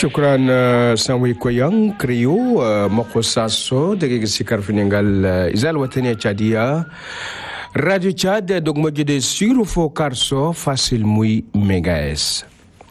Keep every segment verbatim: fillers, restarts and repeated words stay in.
شكرا سامي كويان كريو مقصاصو دقيقة سيكار في ننقل إزال وطنية تشادية راديو تشاد دوك مجد سيرو فو كارسو فاسيل موي ميغايس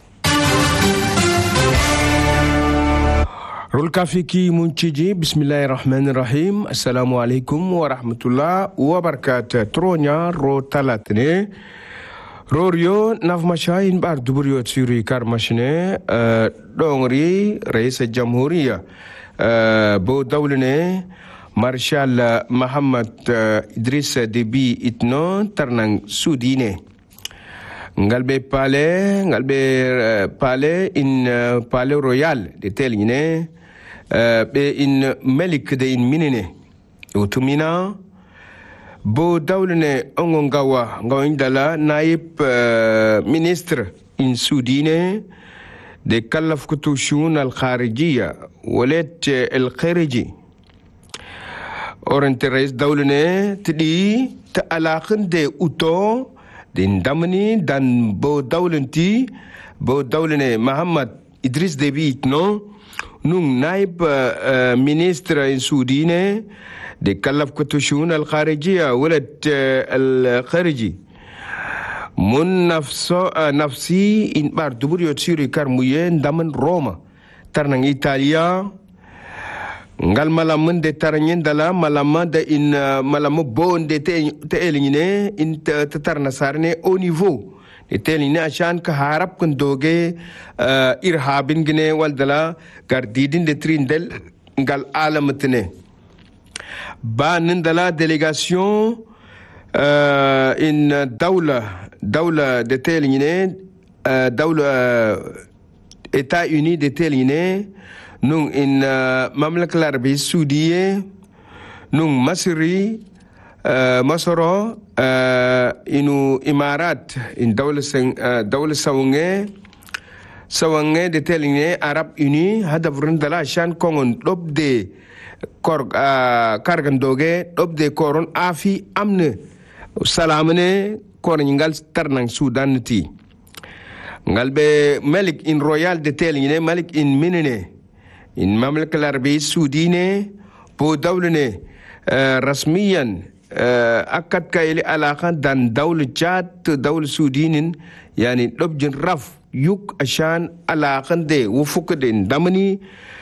رول كافيكي منشيجي بسم الله الرحمن الرحيم السلام عليكم ورحمة الله وبركاته ترونيا رو تلاتني روريو ناف مشاين بار دبريو تسيري كار مشنه دونغري رئيس الجمهورية بو دولنه مارشال محمد إدريس ديبي إتنو ترنان سودينه نغالبي بالي نغالبي بالي إن بالي رويال دي تيلينه بي إن ملك دي إن مينينه وتمينا بو دولة أنغونغاوا غويندالا نايب مينستر إن سودينة دي كلف كتوشون الخارجية وليت الخارجي أورنت رئيس دولة تدي تألاقن دي أوتو دي ندامني دان بو دولة تي بو دولة محمد إدريس ديبي إتنو نون نايب مينستر إن سودينة دي كلف كتوشون الخارجية ولد الخارجي من نفسه نفسي إن بار دبريو تسيري كارموين دامن روما ترنان إيطاليا نقال ملامن دي ترنين دالا ملامن دي إن ملامن بون دي تأليني إن تترنا سارني أو نيفو دي تأليني عشان كهارب كندوغي إرهابين جني والدلا كارديدين دي ترين دل نقال عالمتني با نندلا دélégation in دولة دولة دتيليني دولة États Unis دتيليني نون in المملكة العربية السعودية نون مصري مصر إنو إمارات إن دولة دولة سوونغ سوونغ دتيليني عرب يوني هذا فرندلا عشان كون لوب دي kor kargan doge dobde koron afi amne salamane kor ngal tarnang Sudan ti ngalbe malik in royal de teline malik in minene in mamlaka al-arabiyya sudine bo dawlene rasmiyan akad kayli alaqan dan dawl Chad dawl sudinin yani dobjin raf yuk ashan alaqan de wufuk de damani